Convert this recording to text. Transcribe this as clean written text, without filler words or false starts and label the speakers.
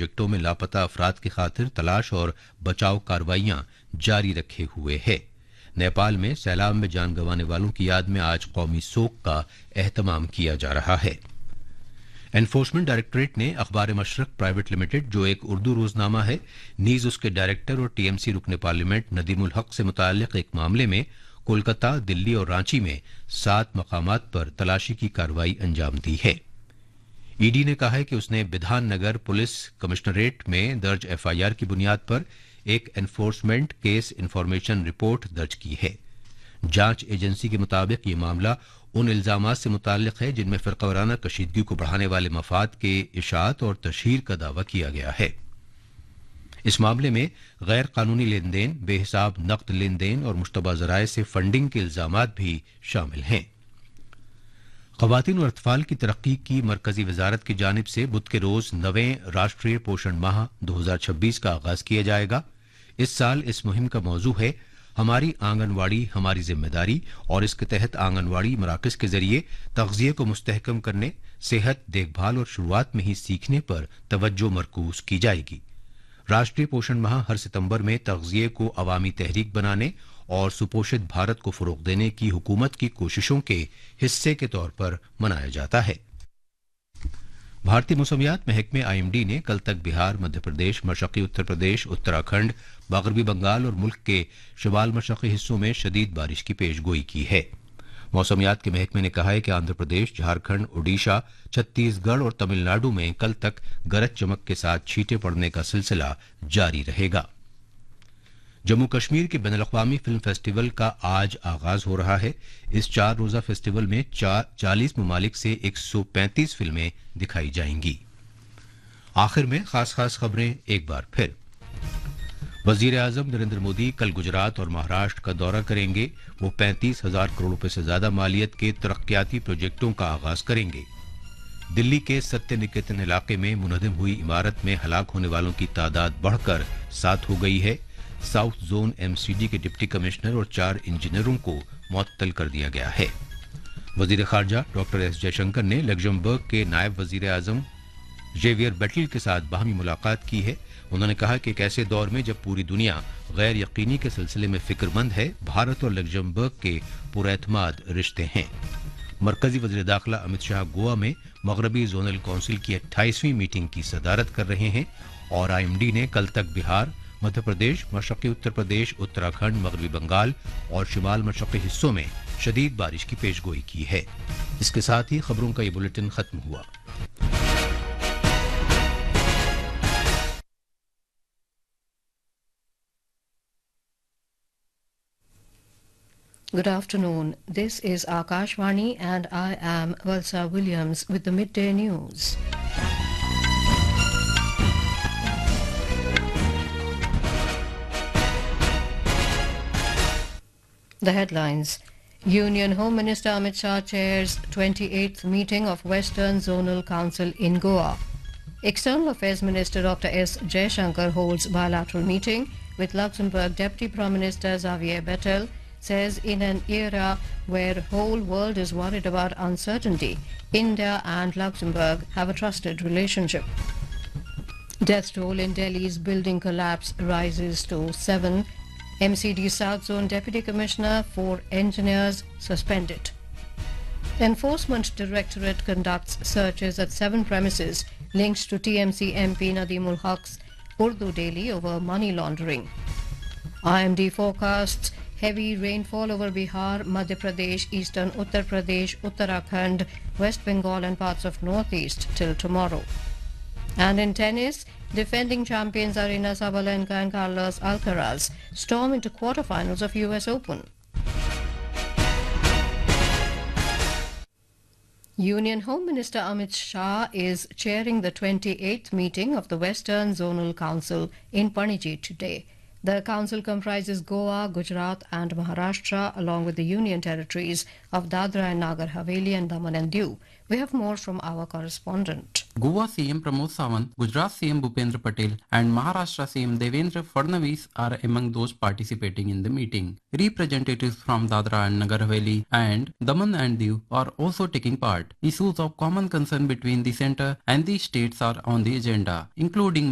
Speaker 1: प्रोजेक्टों में लापता अफराद की खातिर तलाश और बचाव कार्रवाइयां जारी रखे हुए है। नेपाल में सैलाब में जान गंवाने वालों की याद में आज कौमी शोक का एहतमाम किया जा रहा है। एनफोर्समेंट डायरेक्टरेट ने अखबार मशरक प्राइवेट लिमिटेड, जो एक उर्दू रोजनामा है, नीज उसके डायरेक्टर और टीएमसी रुकने पार्लियामेंट नदीमुल हक से मुताल्लिक एक मामले में कोलकाता, दिल्ली और रांची में 7 मकामात पर तलाशी की कार्रवाई अंजाम दी है। ईडी ने कहा है कि उसने बिधान नगर पुलिस कमिश्नरेट में दर्ज एफआईआर की बुनियाद पर एक एनफोर्समेंट केस इन्फॉर्मेशन रिपोर्ट दर्ज की है। जांच एजेंसी के मुताबिक ये मामला उन इल्जामात से मुताल्लिक है जिनमें फिरकावाराना कशीदगी को बढ़ाने वाले मफाद के इशाअत और तशहीर का दावा किया गया है। इस मामले में गैर कानूनी लेन देन, बेहिसाब नकद लेन देन और मुश्तबा जराए से फंडिंग के इल्जामात भी शामिल हैं। ख़वातीन और अतफाल की तरक्की की मरकजी वजारत की जानिब से बुध के रोज 9वें राष्ट्रीय पोषण माह 2026 का आगाज किया जाएगा। इस साल इस मुहिम का मौजू है हमारी आंगनवाड़ी हमारी जिम्मेदारी, और इसके तहत आंगनवाड़ी मराकज के जरिए तग़ज़िये को मुस्तहकम करने, सेहत देखभाल और शुरुआत में ही सीखने पर तवज्जो मरकूज की जाएगी। राष्ट्रीय पोषण माह हर सितंबर में तग़ज़िये को अवामी तहरीक बनाने और सुपोषित भारत को फ़रोग़ देने की हुकूमत की कोशिशों के हिस्से के तौर पर मनाया जाता है। भारतीय मौसमियात महकमे आईएमडी ने कल तक बिहार, मध्य प्रदेश, मशरक़ी उत्तर प्रदेश, उत्तराखंड, मग़रबी बंगाल और मुल्क के शुमाल मशरक़ी हिस्सों में शदीद बारिश की पेशगोई की है। मौसमियात के महकमे ने कहा है कि आंध्र प्रदेश, झारखंड, ओडिशा, छत्तीसगढ़ और तमिलनाडु में कल तक गरज चमक के साथ छींटे पड़ने का सिलसिला जारी रहेगा। जम्मू कश्मीर के बैनुल-अक़वामी फिल्म फेस्टिवल का आज आगाज हो रहा है। इस 4 रोजा फेस्टिवल में 40 ममालिक से 135 फिल्में दिखाई जाएंगी। आखिर में खास खबरें एक बार फिर। वजीर आजम नरेंद्र मोदी कल गुजरात और महाराष्ट्र का दौरा करेंगे। वो 35,000 करोड़ रुपए से ज्यादा मालियत के तरक्याती प्रोजेक्टों का आगाज करेंगे। दिल्ली के सत्य निकेतन इलाके में मुनहदम हुई इमारत में हलाक होने वालों की तादाद बढ़कर 7 हो गई है। साउथ जोन एमसीडी के डिप्टी कमिश्नर और 4 इंजीनियरों को मुअत्तल कर दिया गया है। वजीर खारजा डॉक्टर एस जयशंकर ने लग्जमबर्ग के नायब वजीर आजम जेवियर बेटल के साथ बाहमी मुलाकात की है। उन्होंने कहा कि एक ऐसे दौर में जब पूरी दुनिया गैर यकीनी के सिलसिले में फिक्रमंद है, भारत और लग्जमबर्ग के पुरएतमाद रिश्ते हैं। मरकजी वजीर दाखिला अमित शाह गोवा में मगरबी जोनल काउंसिल की 28वीं मीटिंग की सदारत कर रहे हैं। और आईएमडी ने कल तक बिहार, मध्य प्रदेश, मशरक़ी उत्तर प्रदेश, उत्तराखंड, मगरबी बंगाल और शुमाल मशरक़ी हिस्सों में शदीद बारिश की पेशगोई की है। इसके साथ ही खबरों का ये बुलेटिन खत्म हुआ।
Speaker 2: Good afternoon. This is Akashvani and I am Valsa Williams with the midday news. The headlines. Union Home Minister Amit Shah chairs 28th meeting of Western Zonal Council in Goa. External Affairs Minister Dr. S. Jaishankar holds bilateral meeting with Luxembourg Deputy Prime Minister Xavier Bettel. Says in an era where whole world is worried about uncertainty, India and Luxembourg have a trusted relationship. Death toll in Delhi's building collapse rises to 7. MCD South Zone Deputy Commissioner, 4 engineers suspended. Enforcement Directorate conducts searches at 7 premises linked to TMC MP Nadimul Haq's Urdu Daily over money laundering. IMD forecasts heavy rainfall over Bihar, Madhya Pradesh, Eastern Uttar Pradesh, Uttarakhand, West Bengal and parts of Northeast till tomorrow. And in tennis, defending champions Aryna Sabalenka and Carlos Alcaraz storm into quarterfinals of US Open. Union Home Minister Amit Shah is chairing the 28th meeting of the Western Zonal Council in Paniji today. The council comprises Goa, Gujarat and Maharashtra along with the union territories of Dadra and Nagar Haveli and Daman and Diu. We have more from our correspondent.
Speaker 3: Goa CM Pramod Sawant, Gujarat CM Bhupendra Patel and Maharashtra CM Devendra Fadnavis are among those participating in the meeting. Representatives from Dadra and Nagar Haveli and Daman and Diu are also taking part. Issues of common concern between the centre and the states are on the agenda, including